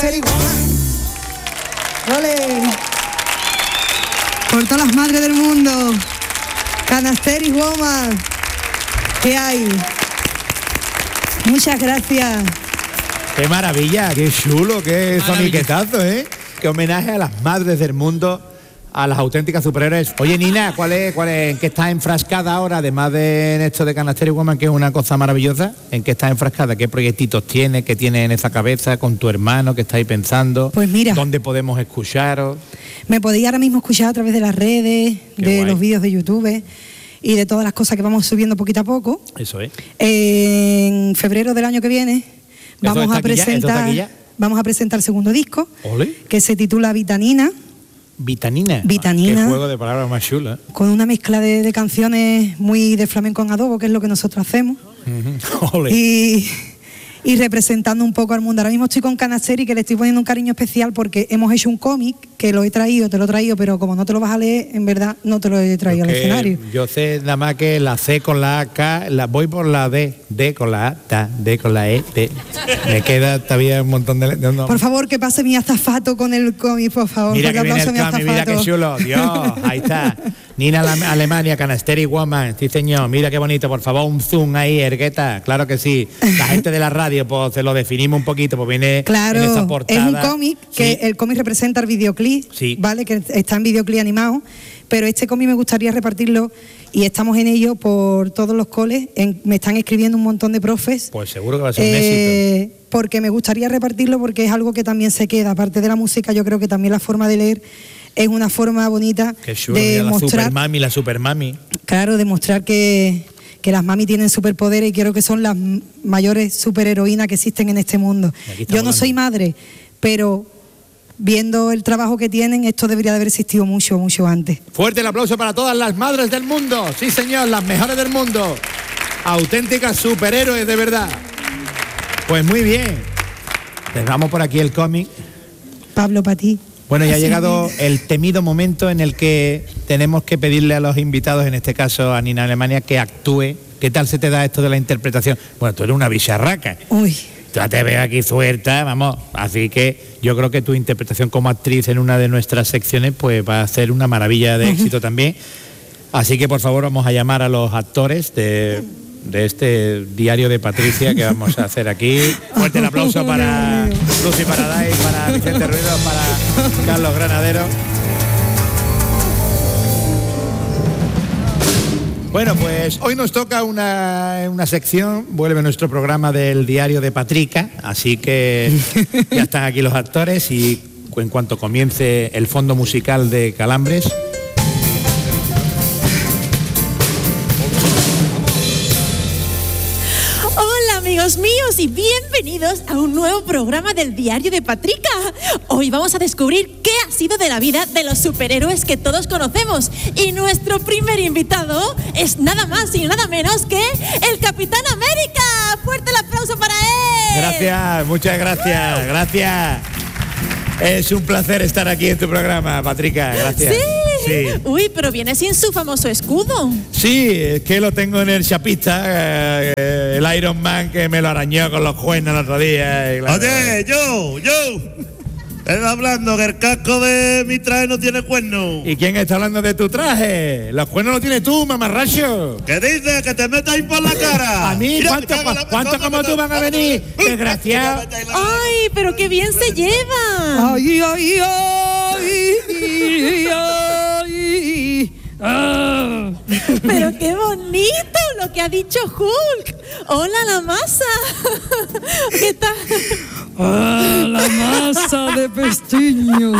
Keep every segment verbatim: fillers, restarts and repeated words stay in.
Canasteri Woman. ¡Ole! Por todas las madres del mundo. Canasteri Woman. ¿Qué hay? Muchas gracias. Qué maravilla, qué chulo, qué soniquetazo, ¿eh? Qué homenaje a las madres del mundo, a las auténticas superhéroes. Oye, Nina, ¿cuál es, cuál es, ¿en qué estás enfrascada ahora? Además de en esto de Canasteri Woman, que es una cosa maravillosa, ¿en qué estás enfrascada? ¿Qué proyectitos tienes? ¿Qué tienes en esa cabeza con tu hermano? ¿Qué estáis pensando? Pues mira. ¿Dónde podemos escucharos? Me podéis ahora mismo escuchar a través de las redes, Qué de guay. los vídeos de YouTube y de todas las cosas que vamos subiendo poquito a poco. Eso es. En febrero del año que viene vamos está a aquí ya? ¿Esto está presentar aquí ya? vamos a presentar el segundo disco, Ole. que se titula Vitanina. Vitanina. Vitanina. Qué juego de palabras más chula. Con una mezcla de, de canciones muy de flamenco en adobo, que es lo que nosotros hacemos. Uh-huh. Ole. Y, y representando un poco al mundo. Ahora mismo estoy con Canasteri, que le estoy poniendo un cariño especial porque hemos hecho un cómic que lo he traído, te lo he traído, pero como no te lo vas a leer, en verdad no te lo he traído al Porque escenario. yo sé nada más que la C con la A, K, la, voy por la D, D con la A, ta, D con la E, D. Me queda todavía un montón de... de no. Por favor, que pase mi azafato con el cómic, por favor. Mira Porque que viene aplauso el a mi cambio, mira qué azafato. chulo. Dios, ahí está. Nina la, Alemania, Canasteri Woman, sí señor, mira qué bonito, por favor, un zoom ahí, Ergueta, claro que sí. La gente de la radio, pues se lo definimos un poquito, pues viene Claro, en esa es portada. un cómic, que Sí. el cómic representa el videoclip, Sí. ¿vale? Que está en videoclip animado, pero este cómic me gustaría repartirlo y estamos en ello por todos los coles. En- me están escribiendo un montón de profes. Pues seguro que va a ser un eh, éxito. Porque me gustaría repartirlo porque es algo que también se queda. Aparte de la música, yo creo que también la forma de leer es una forma bonita Qué chulo, de mira, la mostrar, supermami, la supermami. claro, demostrar que, que las mami tienen superpoderes y creo que son las m- mayores superheroínas que existen en este mundo. Y aquí Yo estamos no soy hablando. madre, pero viendo el trabajo que tienen, esto debería de haber existido mucho, mucho antes. Fuerte el aplauso para todas las madres del mundo. Sí, señor, las mejores del mundo. Auténticas superhéroes de verdad. Pues muy bien. Dejamos por aquí el cómic. Pablo, para ti. Bueno, ya ha Así llegado es. el temido momento en el que tenemos que pedirle a los invitados, en este caso a Nina Alemania, que actúe. ¿Qué tal se te da esto de la interpretación? Bueno, tú eres una bicharraca. Uy, Ya te veo aquí suelta, vamos. Así que yo creo que tu interpretación como actriz en una de nuestras secciones pues va a ser una maravilla de éxito también. Así que por favor vamos a llamar a los actores de, de este diario de Patricia que vamos a hacer aquí. Fuerte el aplauso para Lucy Paradise, para Vicente Ruido, para Carlos Granadero. Bueno, pues hoy nos toca una, una sección, vuelve nuestro programa del diario de Patrica, así que ya están aquí los actores y en cuanto comience el fondo musical de Calambres. Hola amigos míos y bienvenidos a un nuevo programa del Diario de Patrica. Hoy vamos a descubrir qué ha sido de la vida de los superhéroes que todos conocemos. Y nuestro primer invitado es nada más y nada menos que el Capitán América. ¡Fuerte el aplauso para él! Gracias, muchas gracias, gracias. Es un placer estar aquí en tu programa, Patrica, gracias. Sí. Sí. Uy, pero viene sin su famoso escudo. Sí, es que lo tengo en el chapista, eh, eh, el Iron Man que me lo arañó con los cuernos el otro día. y claro. Oye, yo, yo. Estás hablando que el casco de mi traje no tiene cuernos. ¿Y quién está hablando de tu traje? Los cuernos los tienes tú, mamarracho. ¿Qué dices? Que te metas ahí por la cara. A mí, Mira, ¿cuántos me cago en la- cuánto no, como no, tú no, van a no, venir? no, no. Desgraciado. Ay, pero qué bien se lleva. ay, ay, ay, ay, ay. Ah. Pero qué bonito lo que ha dicho Hulk. Hola, la masa. ¿Qué tal? Ah, la masa de pestiño.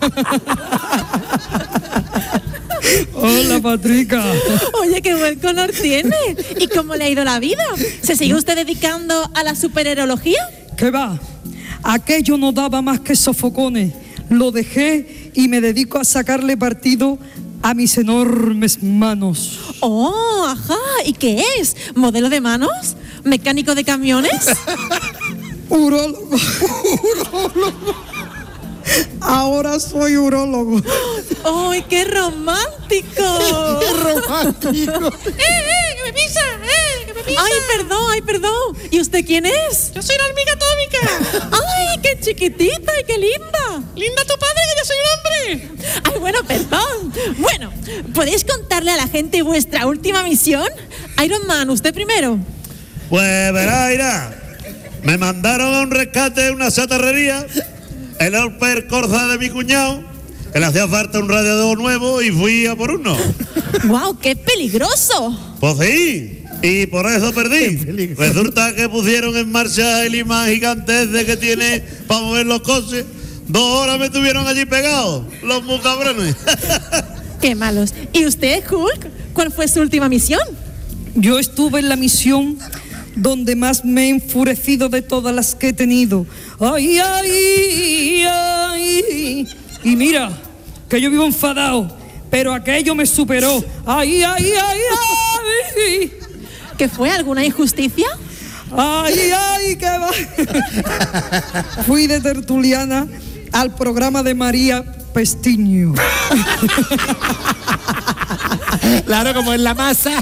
Hola, Patrica. Oye, qué buen color tiene. ¿Y cómo le ha ido la vida? ¿Se sigue usted dedicando a la superherología? ¿Qué va? Aquello no daba más que sofocones. Lo dejé y me dedico a sacarle partido a mis enormes manos. Oh, ajá. ¿Y qué es? ¿Modelo de manos? ¿Mecánico de camiones? Urólogo. Urólogo. Ahora soy urólogo. ¡Ay, qué romántico! Romántico. ¡Eh, eh, que me pisa! ¡Eh, que me pisa! ¡Ay, perdón, ay, perdón! ¿Y usted quién es? Yo soy la hormiga atómica. Patrica. ¡Ay, qué chiquitita y qué linda! Linda tu padre, que yo soy un hombre. Ay, bueno, perdón. Bueno, ¿podéis contarle a la gente vuestra última misión? Iron Man, usted primero. Pues verá, Ira, me mandaron a un rescate de una chatarrería, el Opel Corsa de mi cuñado, que le hacía falta un radiador nuevo y fui a por uno. ¡Guau, qué peligroso! Pues sí, y por eso perdí. Resulta que pusieron en marcha el imán gigante ese que tiene para mover los coches. Dos horas me tuvieron allí pegados, los muy cabrones. ¡Qué malos! ¿Y usted, Hulk? ¿Cuál fue su última misión? Yo estuve en la misión donde más me he enfurecido de todas las que he tenido. ¡Ay, ay, ay! Y mira, que yo vivo enfadado, pero aquello me superó. ¡Ay, ay, ay, ay! ¿Qué fue? ¿Alguna injusticia? ¡Ay, ay, qué va! Fui de tertuliana al programa de María Pestiño. Claro, como en la masa.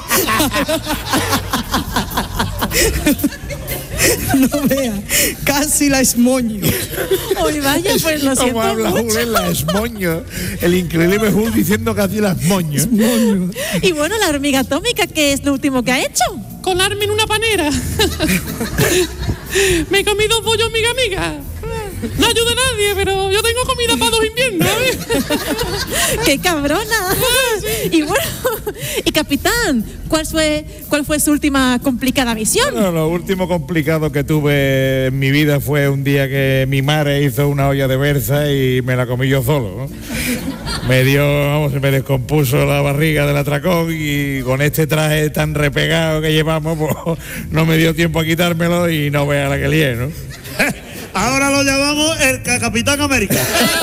No vea, casi la esmoño. Hoy vaya, pues lo siento Como habla mucho. Hulk en la esmoño. El increíble Hulk diciendo casi la esmoño. Esmoño. Y bueno, la hormiga atómica, ¿qué es lo último que ha hecho? Colarme en una panera. Me he comido dos pollos, amiga, amiga. No ayuda a nadie, pero yo tengo comida para dos inviernos, ¿eh? ¡Qué cabrona! Y bueno, y capitán, ¿cuál fue, cuál fue su última complicada misión? Bueno, lo último complicado que tuve en mi vida fue un día que mi madre hizo una olla de berza y me la comí yo solo, ¿no? Me dio, vamos, se me descompuso la barriga del atracón y con este traje tan repegado que llevamos, pues no me dio tiempo a quitármelo y no vea la que lié, ¿no? Ahora lo llamamos el Capitán América.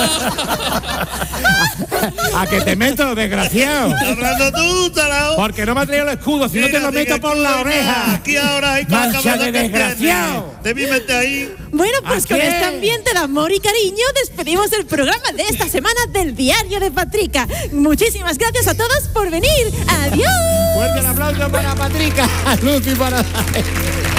¿A que te meto, desgraciado? ¿Estás hablando tú, talao? Porque no me ha traído el escudo, si no te lo meto por la oreja. Aquí ahora hay Mancha de desgraciado. Te vi mete ahí. Bueno, pues ¿A con qué? este ambiente de amor y cariño despedimos el programa de esta semana del Diario de Patrica. Muchísimas gracias a todos por venir. ¡Adiós! Fuerte el aplauso para Patrica, Luz y para...